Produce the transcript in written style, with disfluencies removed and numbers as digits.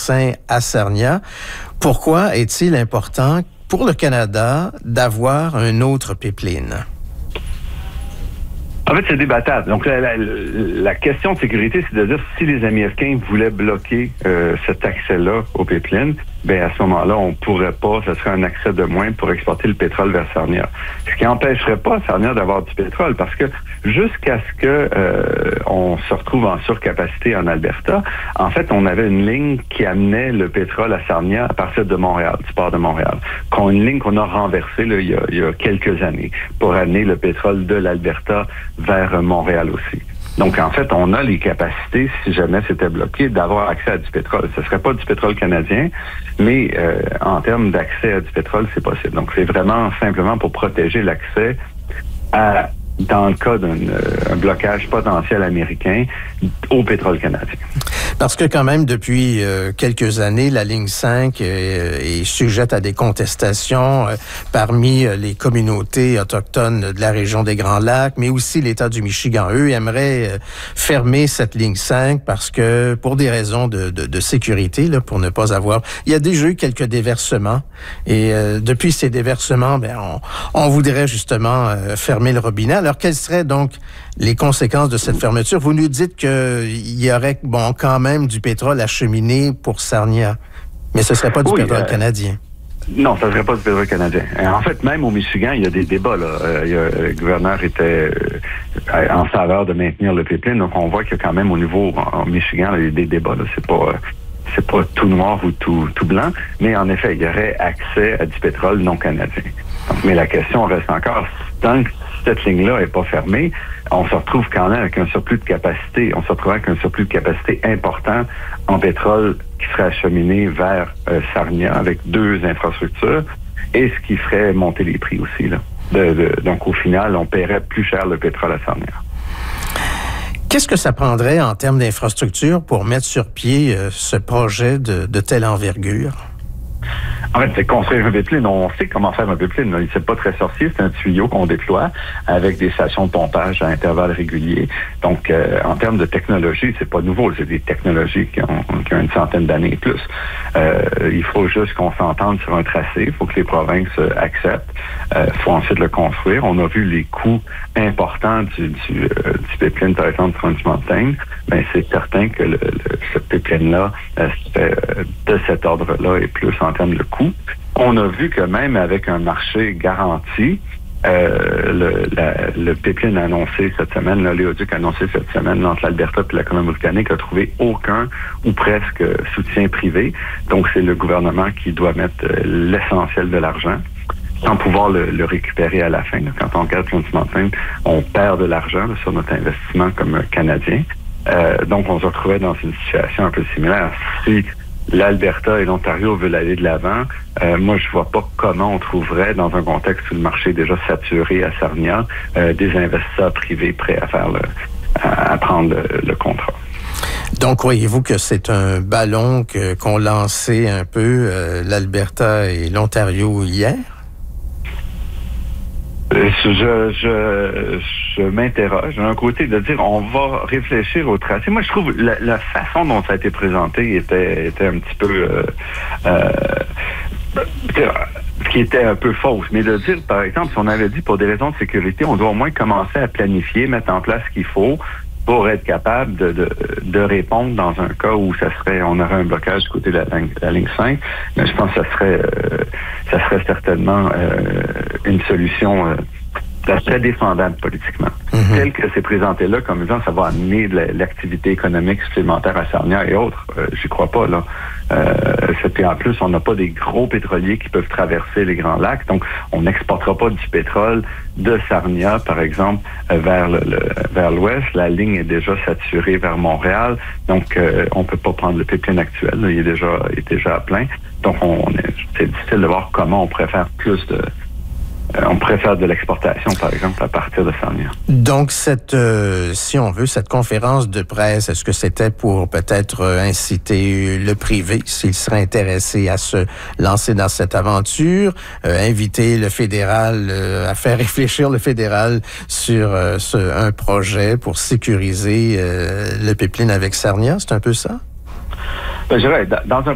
Saint à Sarnia. Pourquoi est-il important pour le Canada d'avoir un autre pipeline? En fait, c'est débattable. Donc, la question de sécurité, c'est de dire si les Américains voulaient bloquer cet accès-là au pipeline, ben à ce moment-là, on pourrait pas, ce serait un accès de moins pour exporter le pétrole vers Sarnia. Ce qui n'empêcherait pas Sarnia d'avoir du pétrole, parce que jusqu'à ce que on se retrouve en surcapacité en Alberta, en fait, on avait une ligne qui amenait le pétrole à Sarnia à partir de Montréal, du port de Montréal. Une ligne qu'on a renversée là, il y a quelques années pour amener le pétrole de l'Alberta vers Montréal aussi. Donc, en fait, on a les capacités, si jamais c'était bloqué, d'avoir accès à du pétrole. Ce ne serait pas du pétrole canadien, mais en termes d'accès à du pétrole, c'est possible. Donc, c'est vraiment simplement pour protéger l'accès à, dans le cas d'un blocage potentiel américain, au pétrole canadien. Parce que quand même, depuis quelques années, la ligne 5 est sujette à des contestations parmi les communautés autochtones de la région des Grands Lacs, mais aussi l'État du Michigan. Eux aimeraient fermer cette ligne 5 parce que, pour des raisons de sécurité, là, pour ne pas avoir... Il y a déjà eu quelques déversements et depuis ces déversements, on voudrait justement fermer le robinet. Alors, quelles seraient donc les conséquences de cette fermeture? Vous nous dites qu'il y aurait quand même du pétrole acheminé pour Sarnia, mais ce ne serait pas du pétrole canadien. Non, ça ne serait pas du pétrole canadien. En fait, même au Michigan, il y a des débats. Le gouverneur était en faveur de maintenir le pipeline, donc on voit qu'il y a quand même au niveau en Michigan, il y a des débats. Là. C'est pas tout noir ou tout blanc, mais en effet, il y aurait accès à du pétrole non canadien. Donc, mais la question reste encore, tant que cette ligne-là n'est pas fermée, on se retrouve quand même avec un surplus de capacité. On se retrouve avec un surplus de capacité important en pétrole qui serait acheminé vers Sarnia avec 2 infrastructures, et ce qui ferait monter les prix aussi. Là. Donc, au final, on paierait plus cher le pétrole à Sarnia. Qu'est-ce que ça prendrait en termes d'infrastructure pour mettre sur pied ce projet de telle envergure? En fait, c'est construire un pipeline. On sait comment faire un pipeline. C'est pas très sorcier. C'est un tuyau qu'on déploie avec des stations de pompage à intervalles réguliers. Donc, en termes de technologie, c'est pas nouveau. C'est des technologies qui ont une centaine d'années et plus. Il faut juste qu'on s'entende sur un tracé. Il faut que les provinces acceptent. Il faut ensuite le construire. On a vu les coûts importants du pipeline, par exemple, Trans Mountain. Ben, c'est certain que ce pipeline-là, de cet ordre-là et plus en termes de coût. On a vu que même avec un marché garanti, le pipeline annoncé cette semaine, l'oléoduc annoncé cette semaine entre l'Alberta et la Colombie-Britannique a trouvé aucun ou presque soutien privé. Donc, c'est le gouvernement qui doit mettre l'essentiel de l'argent sans pouvoir le récupérer à la fin. Là. Quand on regarde Trans Mountain, on perd de l'argent là, sur notre investissement comme Canadien. Donc, on se retrouvait dans une situation un peu similaire. Si l'Alberta et l'Ontario veulent aller de l'avant, moi, je vois pas comment on trouverait, dans un contexte où le marché est déjà saturé à Sarnia, des investisseurs privés prêts à prendre le contrat. Donc, croyez-vous que c'est un ballon qu'ont lancé un peu l'Alberta et l'Ontario hier? Je m'interroge d'un côté de dire on va réfléchir au tracé. Moi, je trouve la façon dont ça a été présenté était un petit peu qui était un peu fausse. Mais de dire, par exemple, si on avait dit pour des raisons de sécurité, on doit au moins commencer à planifier, mettre en place ce qu'il faut pour être capable de répondre dans un cas où on aurait un blocage du côté de la ligne 5. Mais je pense que ça serait certainement une solution très défendable politiquement. Tel que c'est présenté là, comme disant, ça va amener de l'activité économique supplémentaire à Sarnia et autres. J'y crois pas, là. Puis en plus, on n'a pas des gros pétroliers qui peuvent traverser les Grands Lacs, donc on n'exportera pas du pétrole de Sarnia, par exemple, vers l'ouest. La ligne est déjà saturée vers Montréal, donc on peut pas prendre le pipeline actuel, là, il est déjà à plein. Donc c'est difficile de voir comment on pourrait faire plus de... on pourrait faire de l'exportation, par exemple, à partir de Sarnia. Donc, si on veut, cette conférence de presse, est-ce que c'était pour peut-être inciter le privé, s'il serait intéressé à se lancer dans cette aventure, inviter le fédéral, à faire réfléchir le fédéral sur un projet pour sécuriser le pipeline avec Sarnia? C'est un peu ça? Ben, je dirais, dans un